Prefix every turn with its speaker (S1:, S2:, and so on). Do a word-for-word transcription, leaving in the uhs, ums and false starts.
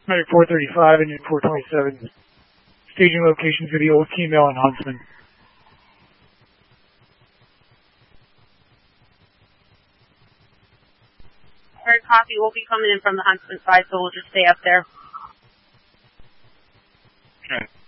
S1: Medic four thirty-five and four twenty-seven. Staging location for the old T-mill in Huntsman.
S2: Alright, copy. We'll be coming in from the Huntsman side, so we'll just stay up there.
S3: Okay.